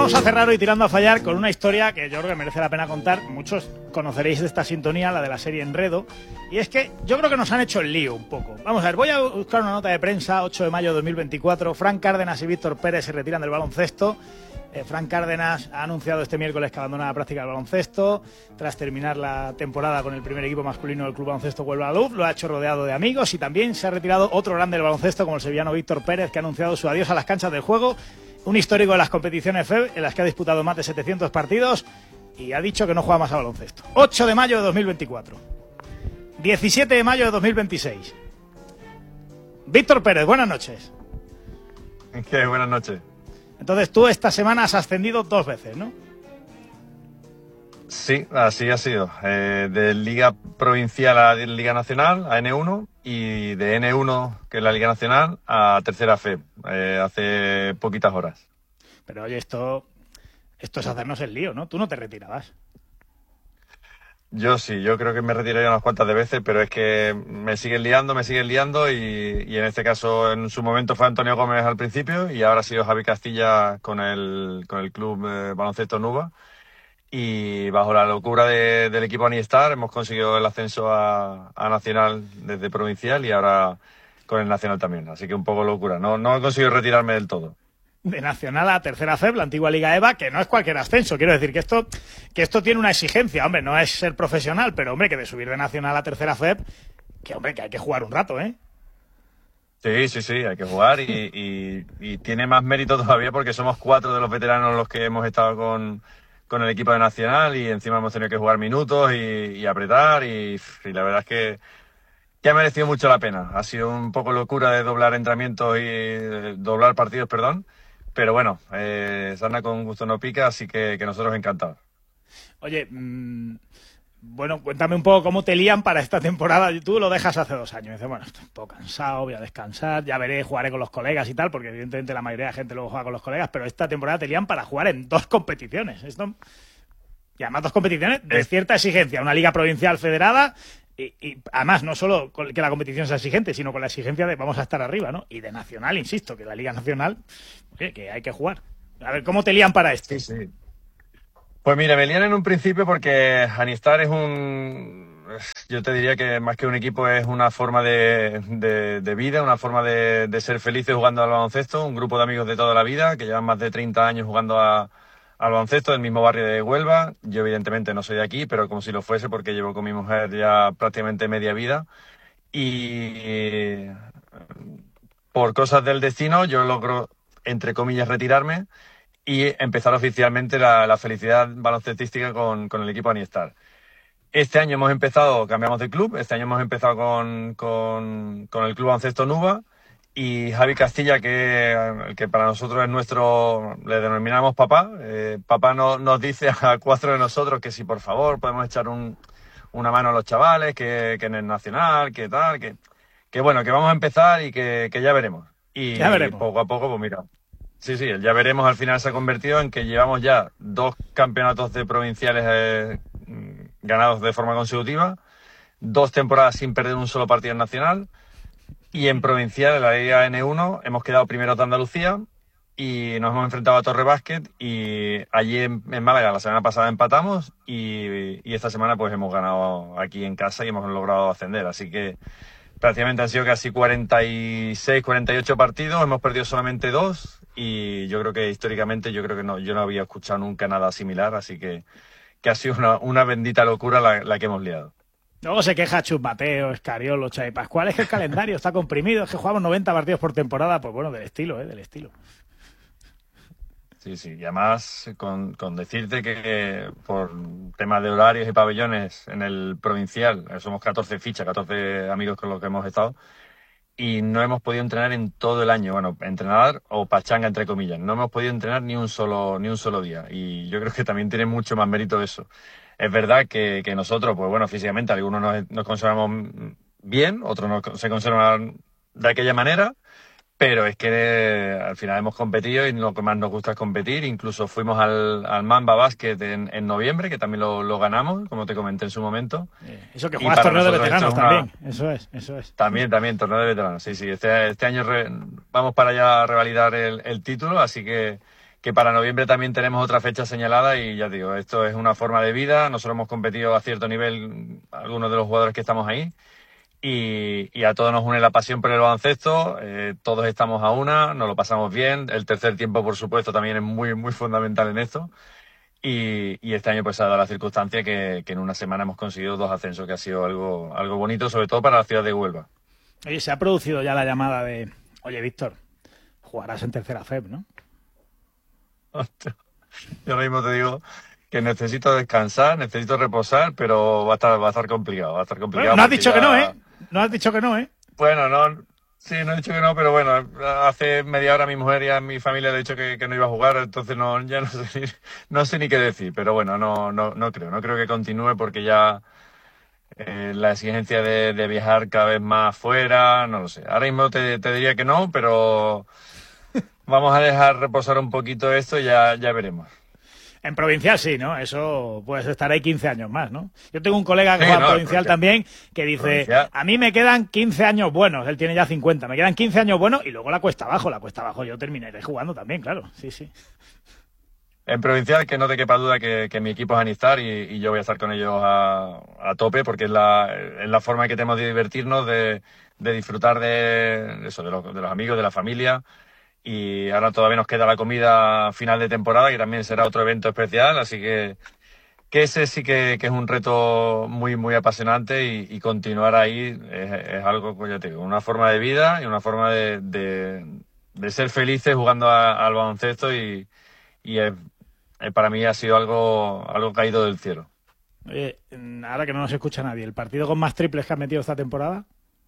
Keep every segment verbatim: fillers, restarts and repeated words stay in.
vamos a cerrar hoy tirando a fallar con una historia que yo creo que merece la pena contar. Muchos conoceréis de esta sintonía, la de la serie Enredo. Y es que yo creo que nos han hecho el lío un poco. Vamos a ver, voy a buscar una nota de prensa, ocho de mayo de dos mil veinticuatro. Fran Cárdenas y Víctor Pérez se retiran del baloncesto. Eh, Fran Cárdenas ha anunciado este miércoles que abandona la práctica del baloncesto tras terminar la temporada con el primer equipo masculino del Club Baloncesto Huelva Luz. Lo ha hecho rodeado de amigos y también se ha retirado otro grande del baloncesto como el sevillano Víctor Pérez, que ha anunciado su adiós a las canchas del juego. Un histórico de las competiciones F E B en las que ha disputado más de setecientos partidos y ha dicho que no juega más a baloncesto. ocho de mayo de dos mil veinticuatro. diecisiete de mayo de dos mil veintiséis. Víctor Pérez, buenas noches. ¿Qué? Buenas noches. Entonces tú esta semana has ascendido dos veces, ¿no? Sí, así ha sido. Eh, de Liga Provincial a Liga Nacional, a N uno, y de N uno, que es la Liga Nacional, a Tercera F E B, eh, hace poquitas horas. Pero oye, esto, esto es hacernos el lío, ¿no? Tú no te retirabas. Yo sí, yo creo que me retiraría unas cuantas de veces, pero es que me siguen liando, me siguen liando y, y en este caso en su momento fue Antonio Gómez al principio y ahora ha sido Javi Castilla con el, con el club eh, Baloncesto Nuba. Y bajo la locura de, del equipo Anistar hemos conseguido el ascenso a, a Nacional desde Provincial y ahora con el Nacional también. Así que un poco locura. No, no he conseguido retirarme del todo. De Nacional a Tercera F E B, la antigua Liga EVA, que no es cualquier ascenso. Quiero decir que esto, que esto tiene una exigencia. Hombre, no es ser profesional, pero hombre, que de subir de Nacional a Tercera F E B, que hombre, que hay que jugar un rato, ¿eh? Sí, sí, sí, hay que jugar y, y, y tiene más mérito todavía porque somos cuatro de los veteranos los que hemos estado con... con el equipo de Nacional y encima hemos tenido que jugar minutos y, y apretar y, y la verdad es que, que ha merecido mucho la pena. Ha sido un poco locura de doblar entrenamientos y eh, doblar partidos, perdón, pero bueno, eh, sarna con gusto no pica, así que, que nosotros encantados. Oye, mmm, bueno, cuéntame un poco cómo te lían para esta temporada. Tú lo dejas hace dos años. Dices, bueno, estoy un poco cansado, voy a descansar, ya veré, jugaré con los colegas y tal, porque evidentemente la mayoría de la gente luego juega con los colegas, pero esta temporada te lían para jugar en dos competiciones. Esto... Y además dos competiciones de es... cierta exigencia. Una liga provincial federada y, y además no solo que la competición sea exigente, sino con la exigencia de vamos a estar arriba, ¿no? Y de Nacional, insisto, que la Liga Nacional, oye, que hay que jugar. A ver, ¿cómo te lían para esto? Sí, sí. Pues mira, me lían en un principio porque Anistar es un, yo te diría que más que un equipo es una forma de, de, de vida, una forma de, de ser felices jugando al baloncesto, un grupo de amigos de toda la vida que llevan más de treinta años jugando a, al baloncesto del mismo barrio de Huelva. Yo evidentemente no soy de aquí, pero como si lo fuese porque llevo con mi mujer ya prácticamente media vida y por cosas del destino yo logro, entre comillas, retirarme y empezar oficialmente la, la felicidad baloncestística con, con el equipo Anistar. Este año hemos empezado, cambiamos de club, este año hemos empezado con, con, con el Club Baloncesto Nuba y Javi Castilla, que, el que para nosotros es nuestro, le denominamos papá. Eh, papá no, nos dice a cuatro de nosotros que si por favor podemos echar un, una mano a los chavales, que, que en el Nacional, que tal, que, que bueno, que vamos a empezar y que, que ya veremos. Y ya veremos. Poco a poco, pues mira... Sí, sí, el ya veremos al final se ha convertido en que llevamos ya dos campeonatos de provinciales eh, ganados de forma consecutiva, dos temporadas sin perder un solo partido nacional y en provincial, en la Liga N uno, hemos quedado primeros de Andalucía y nos hemos enfrentado a Torre Básquet y allí en, en Málaga la semana pasada empatamos y, y esta semana pues hemos ganado aquí en casa y hemos logrado ascender, así que prácticamente han sido casi cuarenta y seis, cuarenta y ocho partidos, hemos perdido solamente dos y yo creo que históricamente yo creo que no, yo no había escuchado nunca nada similar, así que, que ha sido una, una bendita locura la, la que hemos liado. Luego se queja Chus Mateo, Escariolo, Xavi Pascual, es que el calendario está comprimido, es que jugamos noventa partidos por temporada, pues bueno, del estilo, ¿eh? Del estilo. Sí, sí, y además con, con decirte que por temas de horarios y pabellones en el provincial, somos catorce fichas, catorce amigos con los que hemos estado, y no hemos podido entrenar en todo el año, bueno, entrenar o pachanga entre comillas, no hemos podido entrenar ni un solo, ni un solo día, y yo creo que también tiene mucho más mérito eso. Es verdad que, que nosotros, pues bueno, físicamente algunos nos, nos conservamos bien, otros no, se conservan de aquella manera, pero es que eh, al final hemos competido y lo que más nos gusta es competir. Incluso fuimos al, al Mamba Basket en, en noviembre, que también lo, lo ganamos, como te comenté en su momento. Eh, eso que juegas torneo de veteranos una... también, eso es, eso es. También, también, torneo de veteranos, sí, sí. Este, este año re, vamos para allá a revalidar el, el título, así que, que para noviembre también tenemos otra fecha señalada y ya digo, esto es una forma de vida. Nosotros hemos competido a cierto nivel, algunos de los jugadores que estamos ahí, y, y a todos nos une la pasión por el baloncesto. Eh, todos estamos a una, nos lo pasamos bien. El tercer tiempo, por supuesto, también es muy, muy fundamental en esto. Y, y este año pues se ha dado la circunstancia que, que en una semana hemos conseguido dos ascensos, que ha sido algo, algo bonito, sobre todo para la ciudad de Huelva. Oye, se ha producido ya la llamada de, oye, Víctor, jugarás en tercera F E B, ¿no? Yo ahora mismo te digo que necesito descansar, necesito reposar, pero va a estar, va a estar complicado, va a estar complicado. Bueno, no has dicho ya... que no, ¿eh? No has dicho que no, ¿eh? Bueno, no, sí, no he dicho que no, pero bueno, hace media hora mi mujer y a mi familia le he dicho que, que no iba a jugar, entonces no, ya no sé, ni, no sé ni qué decir, pero bueno, no, no, no creo, no creo que continúe porque ya eh, la exigencia de, de viajar cada vez más fuera, no lo sé. Ahora mismo te, te diría que no, pero vamos a dejar reposar un poquito esto y ya, ya veremos. En provincial sí, ¿no? Eso puedes estar ahí quince años más, ¿no? Yo tengo un colega que Sí, juega no, en provincial provincial. también que dice, Provincial. a mí me quedan quince años buenos, él tiene ya cincuenta, me quedan quince años buenos y luego la cuesta abajo, la cuesta abajo yo terminaré jugando también, claro, sí, sí. En provincial, que no te quepa duda que, que mi equipo es Anistar y, y yo voy a estar con ellos a, a tope porque es la, es la forma que tenemos de divertirnos, de, de disfrutar de eso, de los, de los amigos, de la familia. Y ahora todavía nos queda la comida final de temporada, que también será otro evento especial, así que, que ese sí que, que es un reto muy, muy apasionante y, y continuar ahí es, es algo, pues ya te digo, una forma de vida y una forma de, de, de ser felices jugando a, al baloncesto y, y es, eh, para mí ha sido algo, algo caído del cielo. Oye, ahora que no nos escucha nadie, ¿el partido con más triples que has metido esta temporada?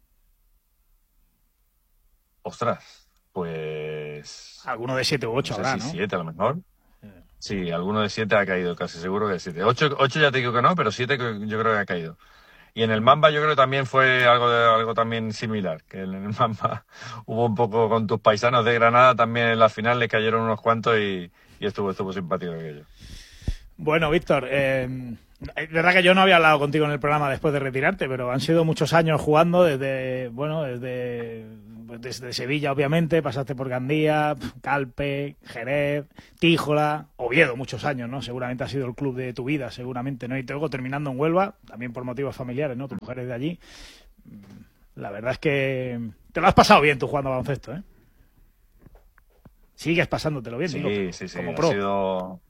Ostras, pues... Alguno de siete u ocho no sé habrá, si ¿no? siete a lo mejor. Sí, alguno de siete ha caído, casi seguro que siete. Ocho, ocho ya te digo que no, pero siete yo creo que ha caído. Y en el Mamba yo creo que también fue algo de, algo también similar, que en el Mamba hubo un poco con tus paisanos de Granada también en la final, les cayeron unos cuantos y, y estuvo, estuvo simpático aquello. Bueno, Víctor, eh, es verdad que yo no había hablado contigo en el programa después de retirarte, pero han sido muchos años jugando desde, bueno, desde, desde Sevilla, obviamente, pasaste por Gandía, Calpe, Jerez, Tíjola, Oviedo, muchos años, ¿no? Seguramente ha sido el club de tu vida, seguramente, ¿no? Y luego terminando en Huelva, también por motivos familiares, ¿no? Tu mujer es de allí. La verdad es que te lo has pasado bien tú jugando a baloncesto, ¿eh? Sigues pasándotelo bien, Sí, digo, sí, sí, como ha pro. sido...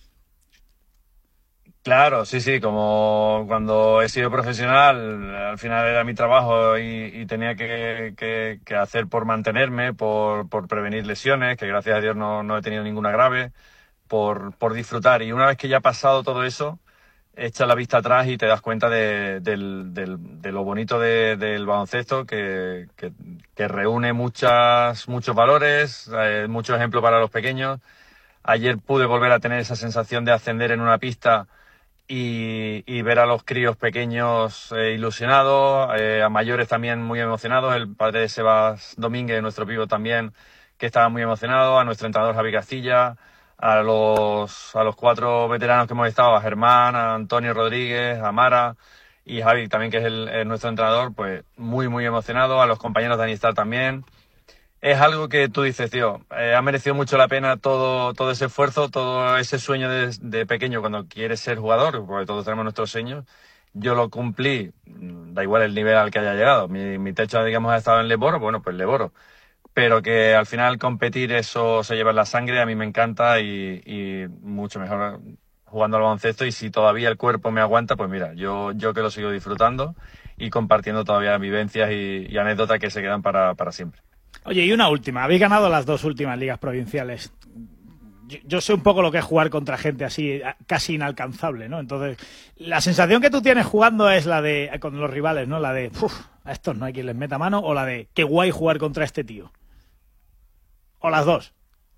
Claro, sí, sí, como cuando he sido profesional, al final era mi trabajo y, y tenía que, que, que hacer por mantenerme, por, por prevenir lesiones, que gracias a Dios no, no he tenido ninguna grave, por, por disfrutar. Y una vez que ya ha pasado todo eso, echas la vista atrás y te das cuenta de, del, del, de lo bonito de, del baloncesto, que, que, que reúne muchas, muchos valores, eh, muchos ejemplos para los pequeños. Ayer pude volver a tener esa sensación de ascender en una pista y, y ver a los críos pequeños eh, ilusionados, eh, a mayores también muy emocionados, el padre de Sebas Domínguez, nuestro pívot también, que estaba muy emocionado, a nuestro entrenador Javi Castilla, a los, a los cuatro veteranos que hemos estado, a Germán, a Antonio Rodríguez, a Mara y Javi también, que es el, el nuestro entrenador, pues muy, muy emocionado, a los compañeros de Anistar también. Es algo que tú dices, tío, eh, ha merecido mucho la pena todo, todo ese esfuerzo, todo ese sueño de, de pequeño cuando quieres ser jugador, porque todos tenemos nuestros sueños. Yo lo cumplí, da igual el nivel al que haya llegado. Mi, mi techo, digamos, ha estado en Leboro, bueno, pues Leboro. Pero que al final competir eso se lleva en la sangre, a mí me encanta y, y mucho mejor jugando al baloncesto. Y si todavía el cuerpo me aguanta, pues mira, yo, yo que lo sigo disfrutando y compartiendo todavía vivencias y, y anécdotas que se quedan para, para siempre. Oye, y una última. Habéis ganado las dos últimas ligas provinciales. Yo, yo sé un poco lo que es jugar contra gente así, casi inalcanzable, ¿no? Entonces, la sensación que tú tienes jugando es la de, con los rivales, ¿no? La de, uff, a estos no hay quien les meta mano, o la de, qué guay jugar contra este tío. O las dos.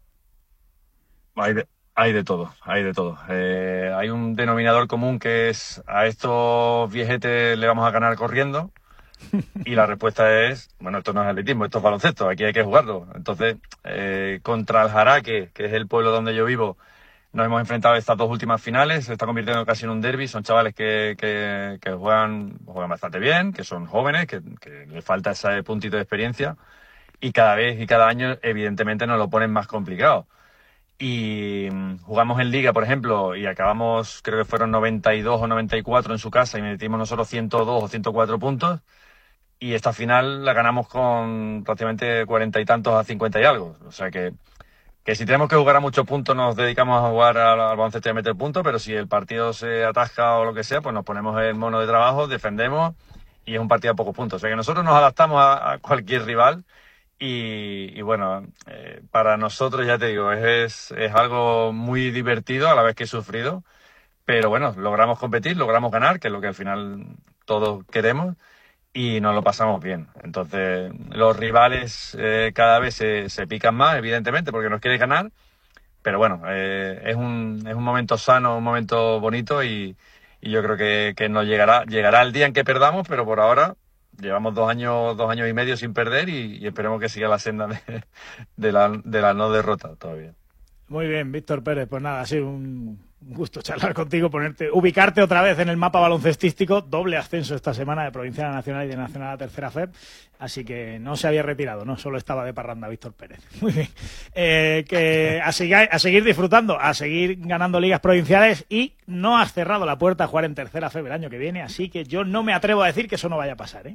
Hay de, hay de todo, hay de todo. Eh, hay un denominador común que es, a estos viejetes le vamos a ganar corriendo. Y la respuesta es, bueno, esto no es atletismo, esto es baloncesto, aquí hay que jugarlo. Entonces, eh, contra el Jaraque, que es el pueblo donde yo vivo, nos hemos enfrentado estas dos últimas finales, se está convirtiendo casi en un derbi. Son chavales que, que, que juegan, juegan bastante bien, que son jóvenes, que, que les falta ese puntito de experiencia y cada vez y cada año evidentemente nos lo ponen más complicado. y jugamos en Liga, por ejemplo, y acabamos, creo que fueron noventa y dos o noventa y cuatro en su casa y metimos nosotros ciento dos o ciento cuatro puntos, y esta final la ganamos con prácticamente cuarenta y tantos a cincuenta y algo. O sea que, que si tenemos que jugar a muchos puntos nos dedicamos a jugar al, al baloncesto y a meter puntos, pero si el partido se atasca o lo que sea, pues nos ponemos el mono de trabajo, defendemos y es un partido a pocos puntos. O sea que nosotros nos adaptamos a, a cualquier rival. Y, y bueno, eh, para nosotros, ya te digo, es, es algo muy divertido a la vez que sufrido, pero bueno, logramos competir, logramos ganar, que es lo que al final todos queremos, y nos lo pasamos bien. Entonces, los rivales eh, cada vez se, se pican más, evidentemente, porque nos quieren ganar, pero bueno, eh, es un, es un momento sano, un momento bonito, y, y yo creo que, que nos llegará, llegará el día en que perdamos, pero por ahora llevamos dos años, dos años y medio sin perder y, y esperemos que siga la senda de, de, la, de la no derrota todavía. Muy bien, Víctor Pérez, pues nada, ha sido un gusto charlar contigo, ponerte, ubicarte otra vez en el mapa baloncestístico, doble ascenso esta semana de Provincial a Nacional y de Nacional a Tercera F E B, así que no se había retirado, no solo estaba de parranda Víctor Pérez. Muy bien, eh, que a seguir, a seguir disfrutando, a seguir ganando ligas provinciales, y no has cerrado la puerta a jugar en Tercera F E B el año que viene, así que yo no me atrevo a decir que eso no vaya a pasar, ¿eh?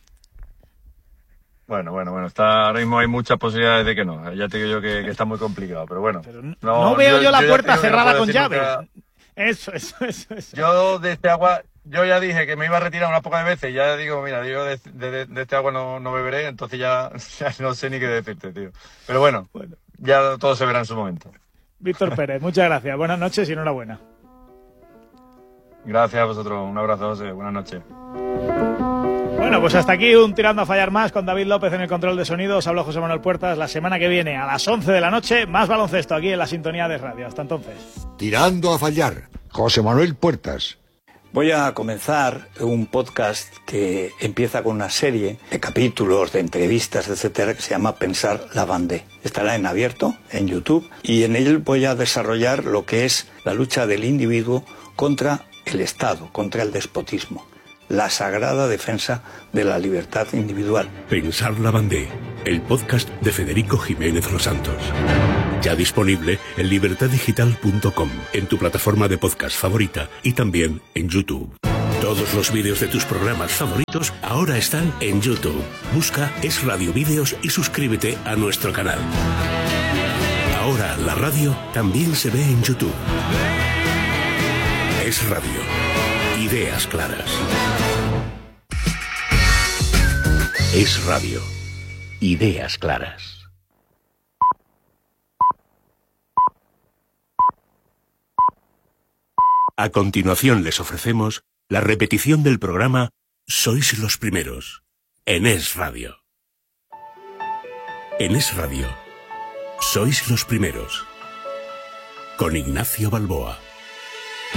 Bueno, bueno, bueno, está, ahora mismo hay muchas posibilidades de que no. Ya te digo yo que, que está muy complicado, pero bueno. Pero no, no veo yo, yo la yo puerta cerrada no con llave. Nunca... Eso, eso, eso, eso. Yo de este agua, yo ya dije que me iba a retirar unas pocas veces. Ya digo, mira, yo de, de, de este agua no, no beberé, entonces ya, ya no sé ni qué decirte, tío. Pero bueno, bueno, ya todo se verá en su momento. Víctor Pérez, muchas gracias. Buenas noches y enhorabuena. Gracias a vosotros. Un abrazo, José. Buenas noches. Bueno, pues hasta aquí un Tirando a Fallar más con David López en el control de sonido. Os hablo José Manuel Puertas. La semana que viene a las once de la noche, más baloncesto aquí en la sintonía de radio. Hasta entonces. Tirando a Fallar, José Manuel Puertas. Voy a comenzar un podcast que empieza con una serie de capítulos, de entrevistas, etcétera, que se llama Pensar Lavandé. Estará en abierto, en YouTube, y en él voy a desarrollar lo que es la lucha del individuo contra el Estado, contra el despotismo. La sagrada defensa de la libertad individual. Pensar Lavandé, el podcast de Federico Jiménez Los Santos. Ya disponible en libertad digital punto com, en tu plataforma de podcast favorita y también en YouTube. Todos los vídeos de tus programas favoritos ahora están en YouTube. Busca Es Radio Vídeos y suscríbete a nuestro canal. Ahora la radio también se ve en YouTube. Es Radio. Ideas claras. Es Radio. Ideas claras. A continuación les ofrecemos la repetición del programa Sois los Primeros, en Es Radio. En Es Radio, Sois los Primeros, con Ignacio Balboa.